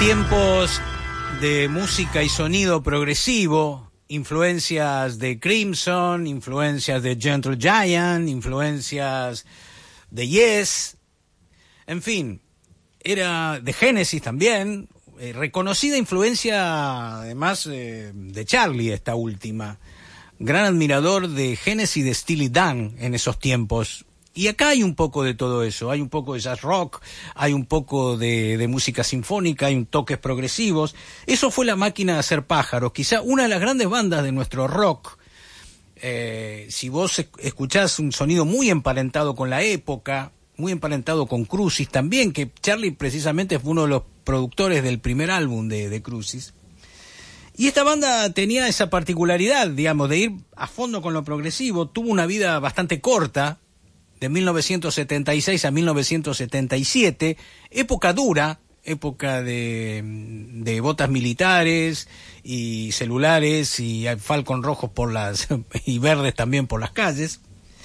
Tiempos de música y sonido progresivo, influencias de Crimson, influencias de Gentle Giant, influencias de Yes, en fin, era de Genesis también, reconocida influencia además de Charlie, esta última, gran admirador de Genesis, de Steely Dan en esos tiempos. Y acá hay un poco de todo eso, hay un poco de jazz rock, hay un poco de música sinfónica, hay un toques progresivos. Eso fue La Máquina de Hacer Pájaros, quizá una de las grandes bandas de nuestro rock. Si vos escuchás un sonido muy emparentado con la época, muy emparentado con Crucis también, que Charlie precisamente fue uno de los productores del primer álbum de Crucis. Y esta banda tenía esa particularidad, digamos, de ir a fondo con lo progresivo, tuvo una vida bastante corta, de 1976 a 1977, época dura, época de botas militares y celulares y Falcon rojos y verdes también por las calles.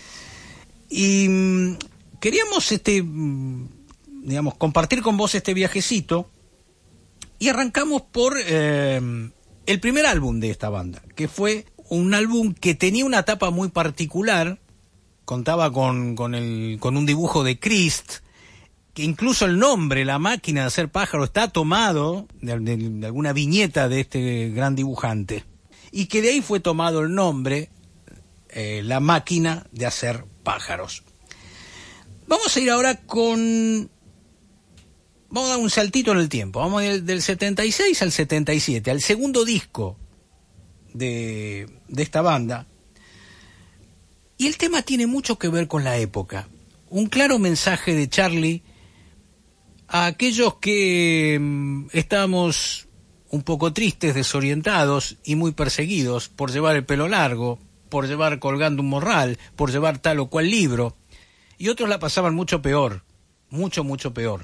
Y queríamos digamos, compartir con vos este viajecito y arrancamos por el primer álbum de esta banda, que fue un álbum que tenía una tapa muy particular. Contaba con un dibujo de Christ, que incluso el nombre, La Máquina de Hacer Pájaro, está tomado de alguna viñeta de este gran dibujante. Y que de ahí fue tomado el nombre, La Máquina de Hacer Pájaros. Vamos a ir ahora vamos a dar un saltito en el tiempo. Vamos del 76 al 77, al segundo disco de esta banda. Y el tema tiene mucho que ver con la época. Un claro mensaje de Charlie a aquellos que estábamos un poco tristes, desorientados y muy perseguidos por llevar el pelo largo, por llevar colgando un morral, por llevar tal o cual libro. Y otros la pasaban mucho peor, mucho, mucho peor.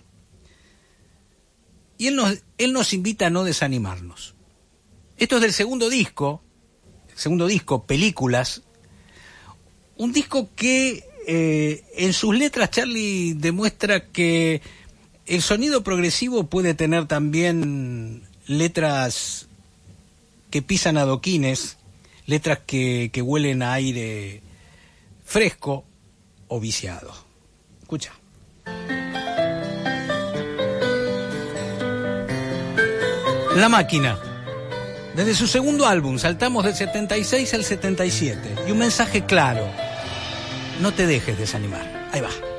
Y él nos invita a no desanimarnos. Esto es del segundo disco, Películas. Un disco que en sus letras Charlie demuestra que el sonido progresivo puede tener también letras que pisan adoquines, letras que huelen a aire fresco o viciado. Escucha. La Máquina. Desde su segundo álbum saltamos del 76 al 77 y un mensaje claro: no te dejes desanimar. Ahí va.